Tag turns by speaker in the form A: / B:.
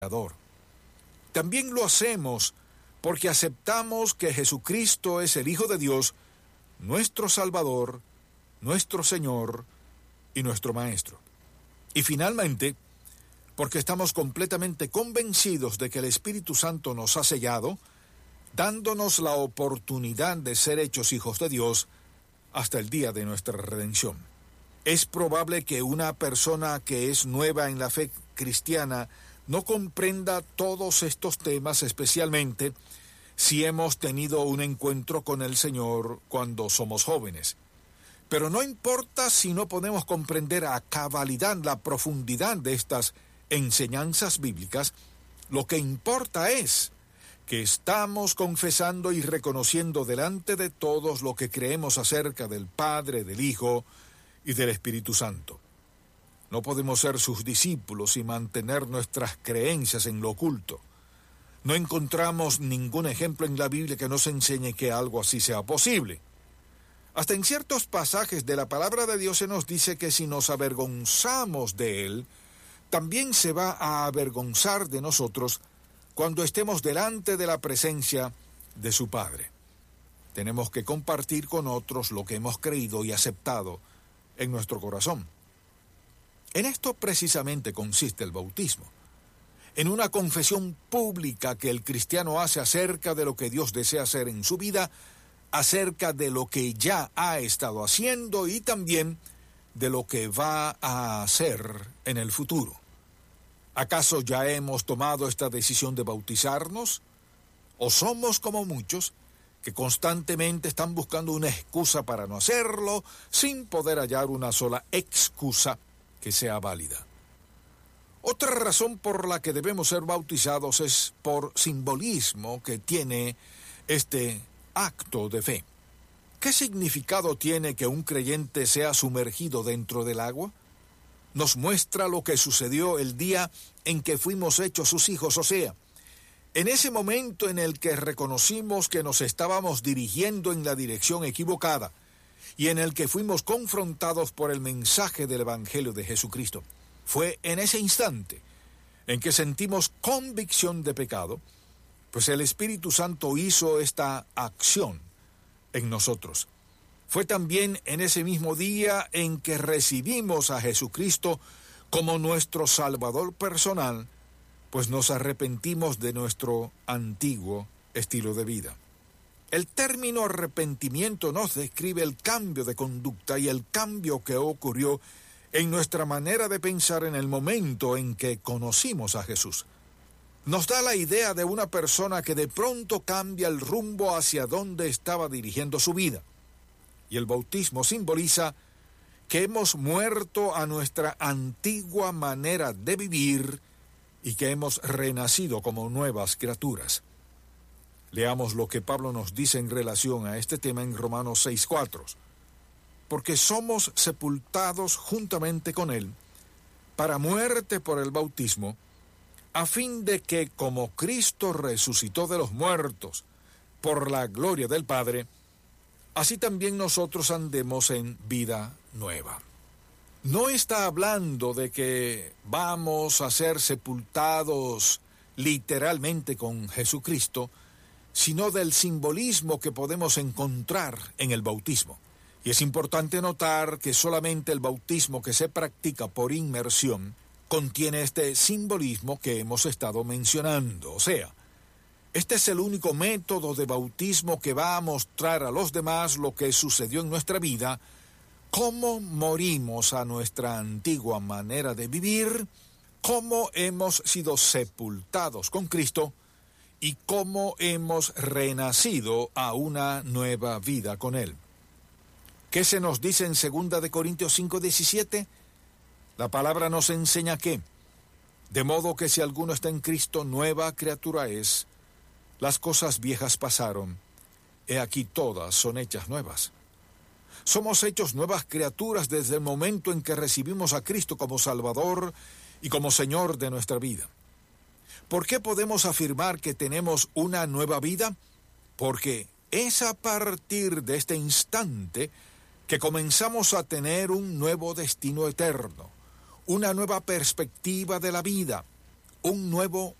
A: Creador. También lo hacemos porque aceptamos que Jesucristo es el Hijo de Dios, nuestro Salvador, nuestro Señor y nuestro Maestro. Y finalmente, porque estamos completamente convencidos de que el Espíritu Santo nos ha sellado, dándonos la oportunidad de ser hechos hijos de Dios hasta el día de nuestra redención. Es probable que una persona que es nueva en la fe cristiana no comprenda todos estos temas, especialmente si hemos tenido un encuentro con el Señor cuando somos jóvenes. Pero no importa si no podemos comprender a cabalidad la profundidad de estas enseñanzas bíblicas, lo que importa es que estamos confesando y reconociendo delante de todos lo que creemos acerca del Padre, del Hijo y del Espíritu Santo. No podemos ser sus discípulos y mantener nuestras creencias en lo oculto. No encontramos ningún ejemplo en la Biblia que nos enseñe que algo así sea posible. Hasta en ciertos pasajes de la palabra de Dios se nos dice que si nos avergonzamos de Él, también se va a avergonzar de nosotros cuando estemos delante de la presencia de su Padre. Tenemos que compartir con otros lo que hemos creído y aceptado en nuestro corazón. En esto precisamente consiste el bautismo, en una confesión pública que el cristiano hace acerca de lo que Dios desea hacer en su vida, acerca de lo que ya ha estado haciendo y también de lo que va a hacer en el futuro. ¿Acaso ya hemos tomado esta decisión de bautizarnos? ¿O somos como muchos que constantemente están buscando una excusa para no hacerlo, sin poder hallar una sola excusa que sea válida? Otra razón por la que debemos ser bautizados es por simbolismo que tiene este acto de fe. ¿Qué significado tiene que un creyente sea sumergido dentro del agua? Nos muestra lo que sucedió el día en que fuimos hechos sus hijos, o sea, en ese momento en el que reconocimos que nos estábamos dirigiendo en la dirección equivocada y en el que fuimos confrontados por el mensaje del Evangelio de Jesucristo. Fue en ese instante en que sentimos convicción de pecado, pues el Espíritu Santo hizo esta acción en nosotros. Fue también en ese mismo día en que recibimos a Jesucristo como nuestro Salvador personal, pues nos arrepentimos de nuestro antiguo estilo de vida. El término arrepentimiento nos describe el cambio de conducta y el cambio que ocurrió en nuestra manera de pensar en el momento en que conocimos a Jesús. Nos da la idea de una persona que de pronto cambia el rumbo hacia donde estaba dirigiendo su vida. Y el bautismo simboliza que hemos muerto a nuestra antigua manera de vivir y que hemos renacido como nuevas criaturas. Leamos lo que Pablo nos dice en relación a este tema en Romanos 6:4. Porque somos sepultados juntamente con Él para muerte por el bautismo, a fin de que, como Cristo resucitó de los muertos por la gloria del Padre, así también nosotros andemos en vida nueva. No está hablando de que vamos a ser sepultados literalmente con Jesucristo, sino del simbolismo que podemos encontrar en el bautismo. Y es importante notar que solamente el bautismo que se practica por inmersión contiene este simbolismo que hemos estado mencionando. O sea, este es el único método de bautismo que va a mostrar a los demás lo que sucedió en nuestra vida, cómo morimos a nuestra antigua manera de vivir, cómo hemos sido sepultados con Cristo y cómo hemos renacido a una nueva vida con Él. ¿Qué se nos dice en 2 Corintios 5:17? La palabra nos enseña que, de modo que si alguno está en Cristo, nueva criatura es, las cosas viejas pasaron, he aquí todas son hechas nuevas. Somos hechos nuevas criaturas desde el momento en que recibimos a Cristo como Salvador y como Señor de nuestra vida. ¿Por qué podemos afirmar que tenemos una nueva vida? Porque es a partir de este instante que comenzamos a tener un nuevo destino eterno, una nueva perspectiva de la vida, un nuevo